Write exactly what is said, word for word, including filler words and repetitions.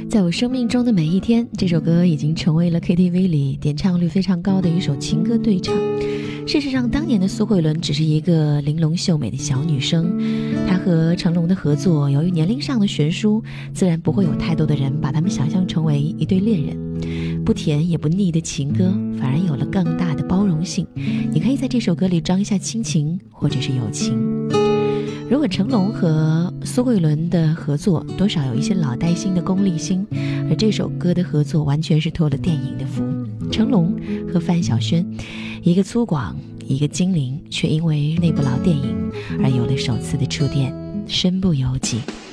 在我生命中的每一天，这首歌已经成为了 K T V 里点唱率非常高的一首情歌对唱。事实上，当年的苏慧伦只是一个玲珑秀美的小女生，她和成龙的合作，由于年龄上的悬殊，自然不会有太多的人把他们想象成为一对恋人。不甜也不腻的情歌，反而有了更大的包容性。你可以在这首歌里装一下亲情或者是友情。如果成龙和苏慧伦的合作多少有一些老带新的功利心，而这首歌的合作完全是托了电影的福。成龙和范晓萱，一个粗犷，一个精灵，却因为那部老电影而有了首次的触电，身不由己。